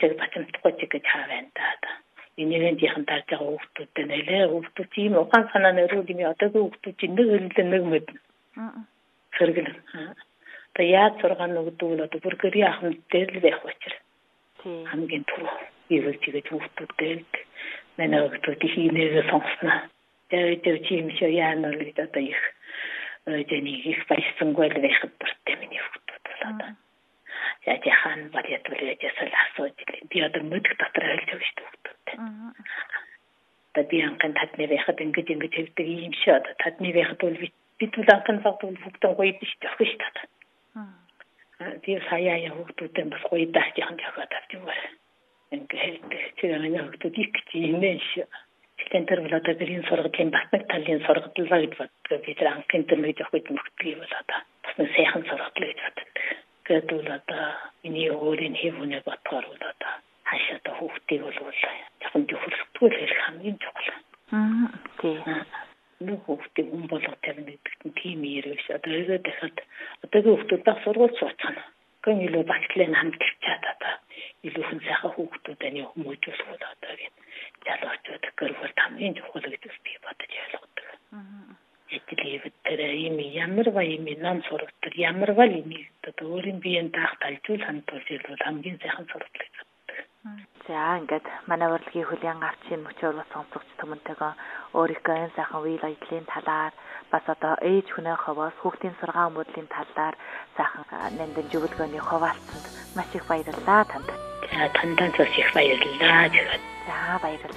цэг бачимдахгүй ч гэж хаавэн даа. Энийхэн жихэн дарж байгаа хүүхдүүд нэлээ хүүхдүүд ийм угаан санаа нэрүүд юм одоогийн хүүхдүүд нэг хэллээ нэг мэд. Сэргэл. Та яаж сургаан нөгдөв л одоо бүр гэрээ ахмад дээр л байх учраас. Хамгийн түрүү ивэл чигээ хүүхдүүд дээр манай хүүхдүүд хийнээ сонсноо. Тэгээд чи юм шиг яана л гэдэг одоо их их баясангүй л байх дуртай миний хүүхдүүд болоод. Яахан баδιат үлээж асууж би одоо мэдэх дотор хэлж байгаа шүү дээ. Та би анхан татны байхад ингэж хэлдэг юм шиг одоо татны байхад бол бид анхан сагтул хүүхдэн гоё биш тавих шүү дээ. Би сая хүүхдүүдэн бас гоё даах яхан жахаад авчих юм байна. Ингээд чигээр хүүхдүүд их чинь шүү. Центр болоод гэрийн сургуулийн батнаг талын сургуулаа гэж боддог. Би тэр анхын тэр нэг жоохон мөхтгий болоод бас нэг сайхан сургууль гэж боддог. Гэтэл одоо миний өөрийн хэвүнээ ботгоор болоод хаашаа хүүхдийг бол жоохон төвлөртгөл хэлэх хамгийн чухал. Тийм. Нэг хүүхдийг хүн болгох тавина гэдэг нь тийм ярив ш. Одоо өөрөө дахиад одоогийн хүүхдүүд баг сургууль сууцгаана. Гэн илүү багтлын хамтлагчаад одоо илүү хүн сайхан хүүхдүүдээ хүмүүжүүлэх бол одоо гэх залуучууд гэрэл хамгийн чухал гэж би бодож ойлгодог. Эдгээр тэр юм ямар юм нам сургалтад ямар юм одоо өөрийн биеийн даах талжуул хандуулж ирвэл хамгийн сайхан сургалт гэж боддог. За ингээд манай урлагийн хөлийн гарчин мөчөөр сонсогч түмэнтэйгөө өөрийнхөө энэ сайхан үйл явдлын талаар бас одоо ээж хүнээ ховоос хүүхдийн сургаан мөдлийн талаар сайхан нандин зөвлөгөөний хуваалцсанд маш их баярлалаа танд. За тандаа их баярлалаа. За баярлалаа.